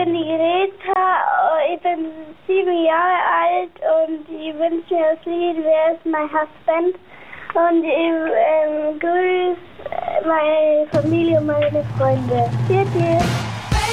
bin die Greta, ich bin 7 Jahre alt und ich wünsche mir das Lied Wer ist mein Husband? Und ich grüße meine Familie und meine Freunde. Tschüss.